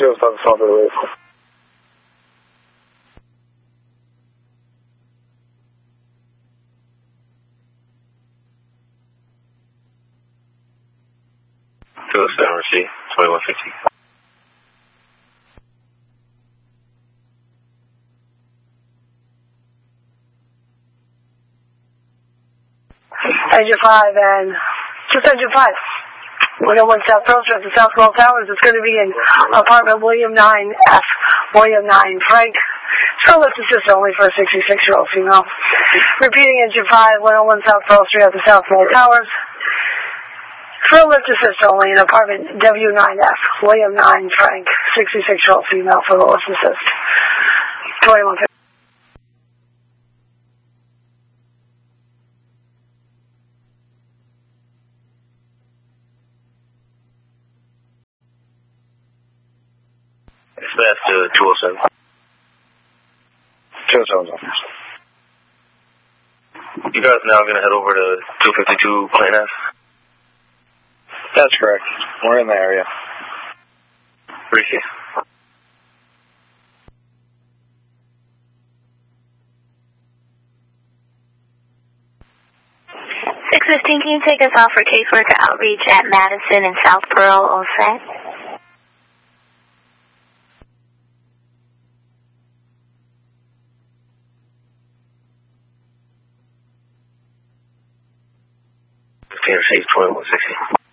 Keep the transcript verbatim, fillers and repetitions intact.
Give us on the phone to the roof. two oh seven, receive, twenty-one fifty. Engine five and just engine five. one oh one South Pearl Street, the Southwell Towers. It's going to be in apartment William nine F, William nine Frank. So lift assist only for a sixty-six-year-old female. Repeating engine five, one oh one South Pearl Street at the Southwell Towers. Full lift assist only in apartment W nine F, William nine Frank, sixty-six-year-old female for the lift assist. twenty-one fifty. Dispatch to two oh seven. two oh seven's office. You guys now going to head over to two fifty-two Plain F? That's correct. We're in the area. Appreciate it. six fifteen, can you take us off for caseworker outreach at Madison and South Pearl, all set? fifteen, receive, twenty-one sixty.